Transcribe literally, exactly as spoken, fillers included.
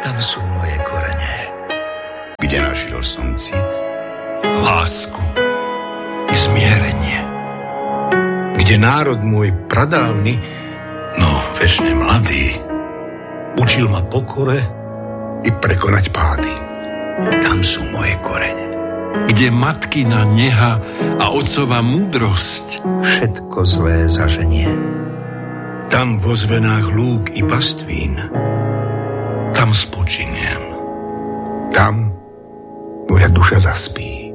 tam sú moje korene. Kde našiel som cit? Lásku i zmierenie. Kde národ môj pradávny, No, večne mladý, učil ma pokore i prekonať pády. tam sú moje korene. Kde matkina neha a otcova múdrosť. Všetko zlé zaženie. Tam vo zvenách lúk i pastvín, Tam spočiniem. Tam moja duša zaspí.